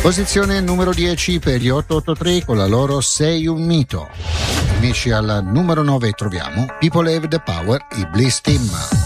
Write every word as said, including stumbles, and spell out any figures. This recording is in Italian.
Posizione numero dieci per gli otto otto tre con la loro Sei un mito. Invece al numero nove troviamo People Have the Power, i Bliss Team.